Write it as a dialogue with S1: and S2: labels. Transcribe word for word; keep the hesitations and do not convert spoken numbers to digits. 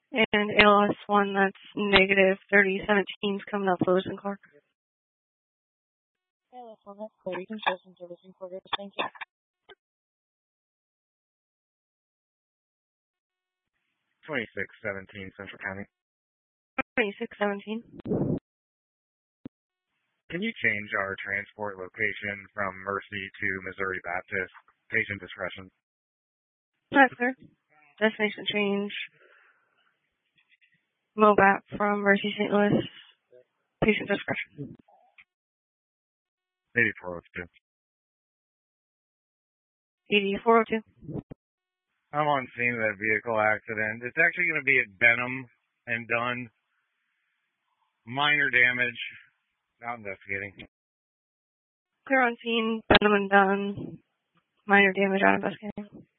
S1: And A L S one, that's negative thirty seventeen is coming up Lewis and Clark.
S2: A L S one, that's clear. You can show some servicing progress. Thank you.
S3: twenty-six seventeen Central County.
S1: twenty-six seventeen.
S3: Can you change our transport location from Mercy to Missouri Baptist? Patient discretion.
S1: That's clear. Destination change. Mobap from Mercy Saint Louis. Patient discretion.
S3: eighty-four oh two.
S1: eighty-four oh two.
S3: I'm on scene of that vehicle accident. It's actually going to be at Benham and Dunn. Minor damage. Not investigating.
S1: Clear on scene. Benham and Dunn. Minor damage, out investigating.